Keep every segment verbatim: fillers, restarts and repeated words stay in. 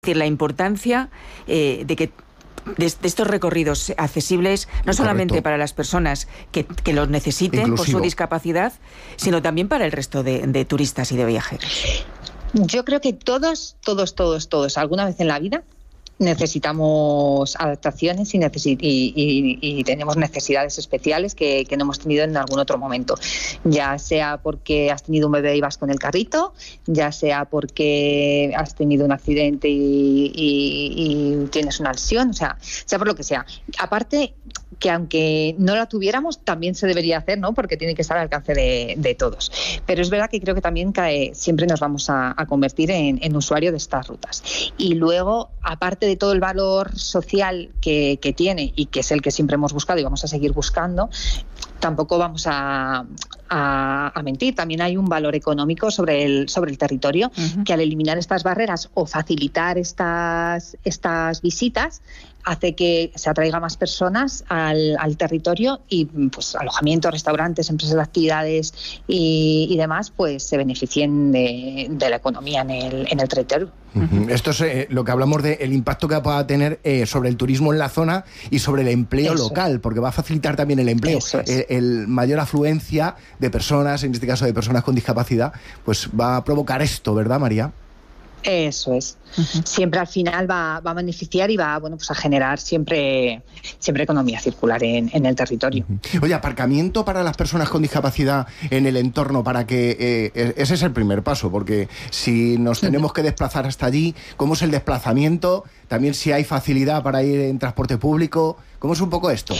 decir, la importancia eh, de que de, de estos recorridos accesibles, no Correcto. solamente para las personas que, que los necesiten Inclusivo. por su discapacidad, sino también para el resto de, de turistas y de viajeros. Yo creo que todos, todos, todos, todos, alguna vez en la vida necesitamos adaptaciones y, necesi- y, y, y tenemos necesidades especiales que, que no hemos tenido en algún otro momento, ya sea porque has tenido un bebé y vas con el carrito, ya sea porque has tenido un accidente y, y, y tienes una lesión, o sea, sea por lo que sea. Aparte, que aunque no la tuviéramos, también se debería hacer, ¿no? Porque tiene que estar al alcance de, de todos. Pero es verdad que creo que también cae, siempre nos vamos a, a convertir en, en usuario de estas rutas. Y luego, aparte de todo el valor social que, que tiene y que es el que siempre hemos buscado y vamos a seguir buscando, tampoco vamos a, a, a mentir. También hay un valor económico sobre el, sobre el territorio, uh-huh. que al eliminar estas barreras o facilitar estas, estas visitas, hace que se atraiga más personas al, al territorio y pues alojamientos, restaurantes, empresas de actividades y, y demás pues se beneficien de, de la economía en el, en el territorio. Uh-huh. Esto es eh, lo que hablamos del impacto que pueda tener eh, sobre el turismo en la zona y sobre el empleo Eso. local, porque va a facilitar también el empleo. Es. El, el mayor afluencia de personas, en este caso de personas con discapacidad, pues va a provocar esto, ¿verdad, María? Eso es. Uh-huh. Siempre al final va, va a beneficiar y va bueno, pues a generar siempre, siempre economía circular en, en el territorio. Uh-huh. Oye, aparcamiento para las personas con discapacidad en el entorno, para que eh, ese es el primer paso, porque si nos tenemos que desplazar hasta allí, ¿cómo es el desplazamiento? También si hay facilidad para ir en transporte público, ¿cómo es un poco esto?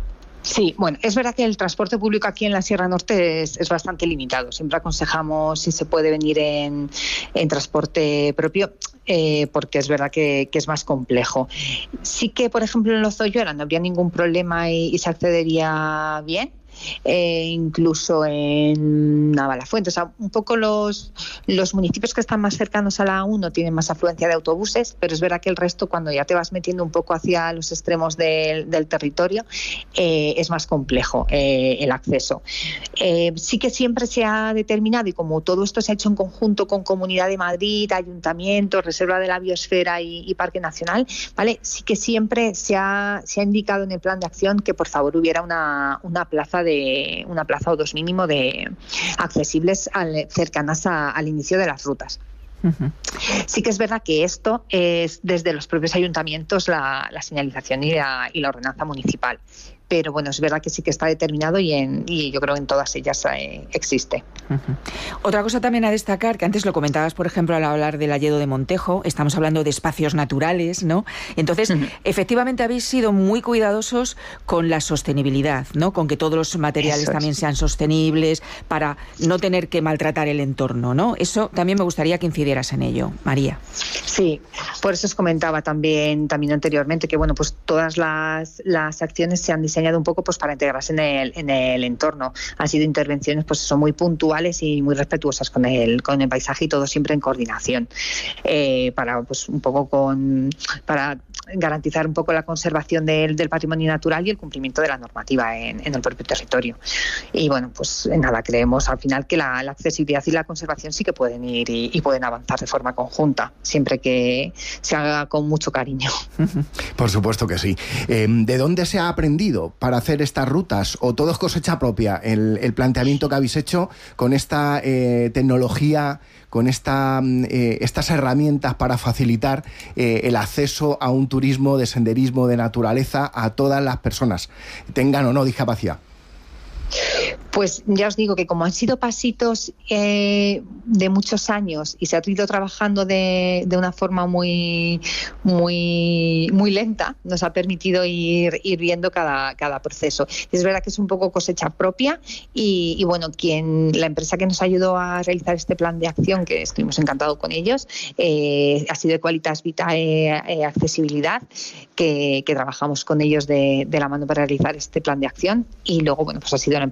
Sí, bueno, es verdad que el transporte público aquí en la Sierra Norte es, es bastante limitado. Siempre aconsejamos si se puede venir en, en transporte propio, eh, porque es verdad que, que es más complejo. Sí que, por ejemplo, en Lozoyora no habría ningún problema y, y se accedería bien. Eh, incluso en Navalafuente, o sea, un poco los, los municipios que están más cercanos a la A uno tienen más afluencia de autobuses, pero es verdad que el resto, cuando ya te vas metiendo un poco hacia los extremos del, del territorio, eh, es más complejo eh, el acceso. Eh, sí que siempre se ha determinado, y como todo esto se ha hecho en conjunto con Comunidad de Madrid, Ayuntamiento, Reserva de la Biosfera y, y Parque Nacional, ¿vale? Sí que siempre se ha, se ha indicado en el plan de acción que por favor hubiera una, una plaza de una plaza o dos mínimo de accesibles al, cercanas a, al inicio de las rutas. Uh-huh. Sí que es verdad que esto es desde los propios ayuntamientos la, la señalización y la, y la ordenanza municipal. Pero bueno, es verdad que sí que está determinado y, en, y yo creo que en todas ellas eh, existe. Uh-huh. Otra cosa también a destacar, que antes lo comentabas, por ejemplo, al hablar del Alledo de Montejo, estamos hablando de espacios naturales, ¿no? Entonces, uh-huh. efectivamente habéis sido muy cuidadosos con la sostenibilidad, ¿no? Con que todos los materiales también sean sostenibles para no tener que maltratar el entorno, ¿no? Eso también me gustaría que incidieras en ello, María. Sí, por eso os comentaba también, también anteriormente que bueno, pues todas las, las acciones se han diseñado un poco pues para integrarse en el, en el entorno. Han sido intervenciones pues son muy puntuales y muy respetuosas con el, con el paisaje y todo siempre en coordinación eh, para pues un poco con para garantizar un poco la conservación del, del patrimonio natural y el cumplimiento de la normativa en, en el propio territorio. Y bueno, pues nada, creemos al final que la, la accesibilidad y la conservación sí que pueden ir y, y pueden avanzar de forma conjunta, siempre que se haga con mucho cariño. Por supuesto que sí. Eh, ¿De dónde se ha aprendido para hacer estas rutas? ¿O todo es cosecha propia el, el planteamiento que habéis hecho con esta eh, tecnología, con esta, eh, estas herramientas para facilitar eh, el acceso a un turismo de senderismo, de naturaleza, a todas las personas, tengan o no discapacidad? Pues ya os digo que como han sido pasitos eh, de muchos años y se ha ido trabajando de, de una forma muy muy muy lenta, nos ha permitido ir, ir viendo cada, cada proceso. Es verdad que es un poco cosecha propia y, y bueno, quien la empresa que nos ayudó a realizar este plan de acción, que estuvimos encantados con ellos, eh, ha sido Qualitas Vita eh, eh, Accesibilidad, que, que trabajamos con ellos de, de la mano para realizar este plan de acción y luego bueno, pues ha sido la empresa ProArt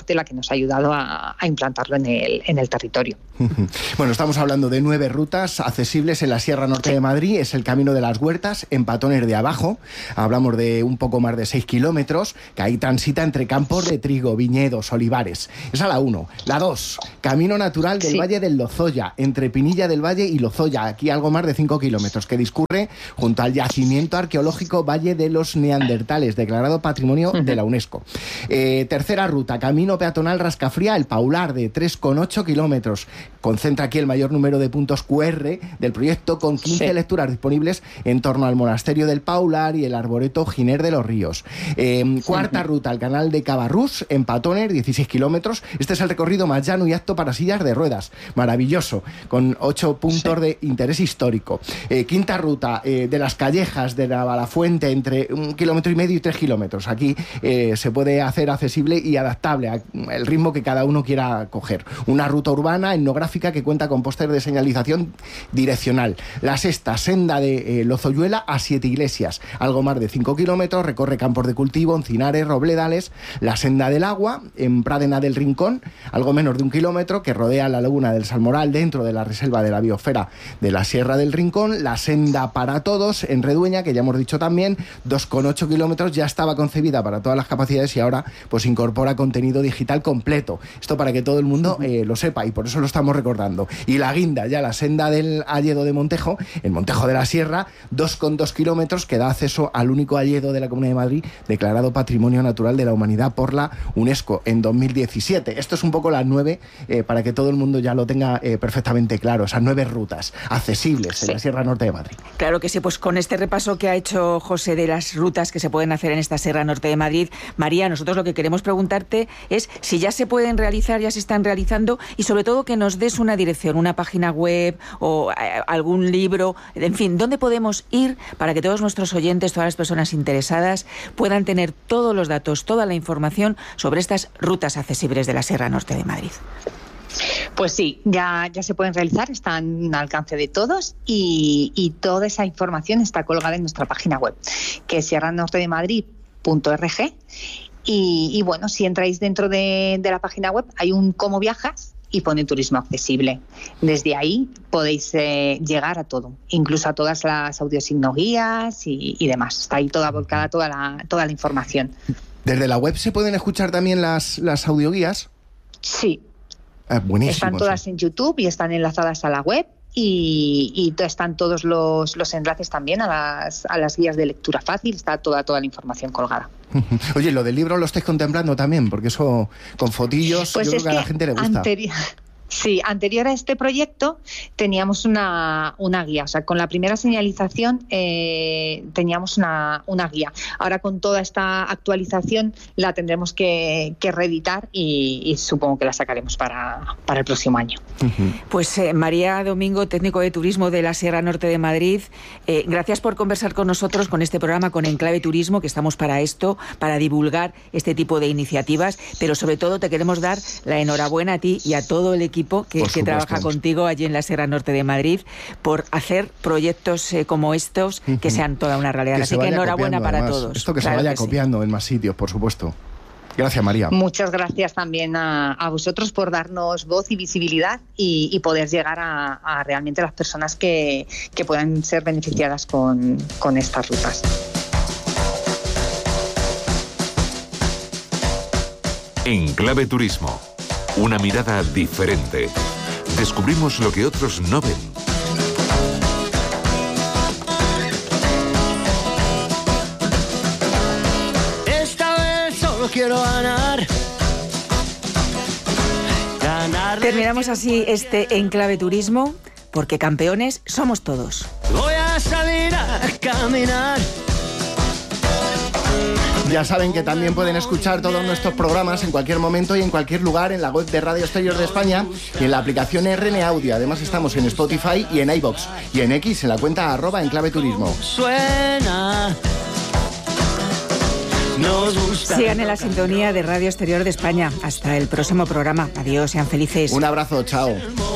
parte la que nos ha ayudado a, a implantarlo en el, en el territorio. Bueno, estamos hablando de nueve rutas accesibles en la Sierra Norte sí. de Madrid. Es el Camino de las Huertas, en Patones de Abajo. Hablamos de un poco más de seis kilómetros, que ahí transita entre campos de trigo, viñedos, olivares. Esa la uno. La dos, Camino Natural del sí. Valle del Lozoya, entre Pinilla del Valle y Lozoya. Aquí algo más de cinco kilómetros, que discurre junto al yacimiento arqueológico Valle de los Neandertales, declarado Patrimonio uh-huh. de la UNESCO. Eh, tercera ruta, Camino Peatonal Rascafría, el Paular, de tres coma ocho kilómetros. Concentra aquí el mayor número de puntos cu erre del proyecto, con quince sí. lecturas disponibles en torno al monasterio del Paular y el arboreto Giner de los Ríos. Eh, cuarta sí. ruta, el canal de Cabarrús, en Patones, dieciséis kilómetros. Este es el recorrido más llano y apto para sillas de ruedas. Maravilloso, con ocho puntos sí. de interés histórico. Eh, quinta ruta, eh, de las Callejas de la Balafuente, entre un kilómetro y medio y tres kilómetros. Aquí eh, se puede hacer accesible y adaptable al ritmo que cada uno quiera coger. Una ruta urbana etnográfica que cuenta con póster de señalización direccional. La sexta, senda de eh, Lozoyuela a Siete Iglesias, algo más de cinco kilómetros, recorre campos de cultivo, encinares, robledales. La senda del agua, en Pradena del Rincón, algo menos de un kilómetro, que rodea la laguna del Salmoral dentro de la reserva de la biosfera de la Sierra del Rincón. La senda para todos, en Redueña, que ya hemos dicho también, dos coma ocho kilómetros, ya estaba concebida para todas las capacidades y ahora pues incorpora contenido digital completo. Esto para que todo el mundo eh, lo sepa, y por eso lo estamos recordando. Y la guinda, ya la senda del Alledo de Montejo, en Montejo de la Sierra, dos coma dos kilómetros, que da acceso al único alledo de la Comunidad de Madrid declarado Patrimonio Natural de la Humanidad por la UNESCO en dos mil diecisiete. Esto es un poco las nueve, eh, para que todo el mundo ya lo tenga eh, perfectamente claro, esas nueve rutas accesibles sí. en la Sierra Norte de Madrid. Claro que sí, pues con este repaso que ha hecho José de las rutas que se pueden hacer en esta Sierra Norte de Madrid, María, nosotros lo que queremos preguntarte es si ya se pueden realizar, ya se están realizando, y sobre todo que nos des una dirección, una página web o eh, algún libro, en fin, ¿dónde podemos ir para que todos nuestros oyentes, todas las personas interesadas puedan tener todos los datos, toda la información sobre estas rutas accesibles de la Sierra Norte de Madrid? Pues sí, ya, ya se pueden realizar, están al alcance de todos, y, y toda esa información está colgada en nuestra página web, que es sierra norte de madrid punto org. Y, y bueno, si entráis dentro de, de la página web, hay un cómo viajas y pone turismo accesible. Desde ahí podéis eh, llegar a todo, incluso a todas las audiosignoguías y, y demás. Está ahí toda volcada, toda la, toda la información. ¿Desde la web se pueden escuchar también las, las audioguías? Sí. Ah, buenísimo. Están todas sí. en YouTube y están enlazadas a la web. Y, y están todos los, los enlaces también a las, a las guías de lectura fácil, está toda, toda la información colgada. Oye, lo del libro lo estáis contemplando también, porque eso con fotillos pues yo creo que, que a la gente le gusta. Anteri- Sí, anterior a este proyecto teníamos una, una guía, o sea, con la primera señalización eh, teníamos una, una guía. Ahora con toda esta actualización la tendremos que, que reeditar y, y supongo que la sacaremos para, para el próximo año. Uh-huh. Pues eh, María Domingo, técnico de turismo de la Sierra Norte de Madrid, eh, gracias por conversar con nosotros con este programa, con Enclave Turismo, que estamos para esto, para divulgar este tipo de iniciativas, pero sobre todo te queremos dar la enhorabuena a ti y a todo el equipo Que, que trabaja contigo allí en la Sierra Norte de Madrid por hacer proyectos eh, como estos que uh-huh. sean toda una realidad. Que Así que enhorabuena para además, todos. Esto que claro se vaya que copiando sí. en más sitios, por supuesto. Gracias, María. Muchas gracias también a, a vosotros por darnos voz y visibilidad y, y poder llegar a, a realmente las personas que, que puedan ser beneficiadas con, con estas rutas. Enclave Turismo. Una mirada diferente. Descubrimos lo que otros no ven. Esta vez solo quiero ganar. Ganar. Terminamos así este Enclave Turismo, porque campeones somos todos. Voy a salir a caminar. Ya saben que también pueden escuchar todos nuestros programas en cualquier momento y en cualquier lugar en la web de Radio Exterior de España y en la aplicación R N Audio. Además estamos en Spotify y en iVoox y en X en la cuenta arroba Enclave Turismo. Suena. Sigan en la sintonía de Radio Exterior de España. Hasta el próximo programa. Adiós, sean felices. Un abrazo, chao.